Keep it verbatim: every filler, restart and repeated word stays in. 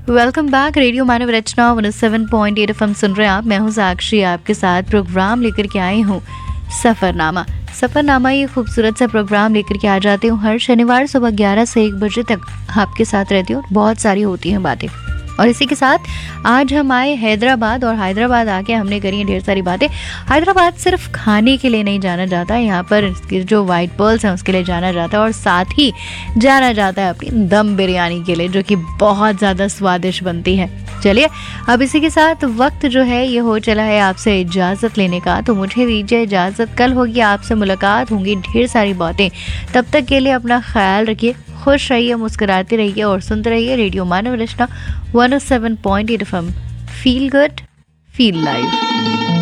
Welcome back. Radio मानव रचना one seven point eight FM सुन रहे हैं आप। मैं हूं साक्षी, आपके साथ प्रोग्राम लेकर के आई हूं सफरनामा। सफरनामा ये खूबसूरत सा प्रोग्राम लेकर के आ जाती हूँ हर शनिवार सुबह ग्यारह से एक बजे तक आपके साथ रहती हूँ। बहुत सारी होती हैं बातें, और इसी के साथ आज हम आए हैदराबाद, और हैदराबाद आके हमने करी हैं ढेर सारी बातें। हैदराबाद सिर्फ खाने के लिए नहीं जाना जाता है, यहाँ पर इसके जो वाइट पर्ल्स हैं उसके लिए जाना जाता है, और साथ ही जाना जाता है अपनी दम बिरयानी के लिए, जो कि बहुत ज़्यादा स्वादिष्ट बनती है। चलिए अब इसी के साथ वक्त जो है ये हो चला है आपसे इजाज़त लेने का, तो मुझे दीजिए इजाज़त। कल होगी आपसे मुलाकात, होंगी ढेर सारी बातें। तब तक के लिए अपना ख्याल रखिए, खुश रहिए, मुस्कुराते रहिए और सुनते रहिए रेडियो मानव रचना one seven point eight F M. Feel good, feel live.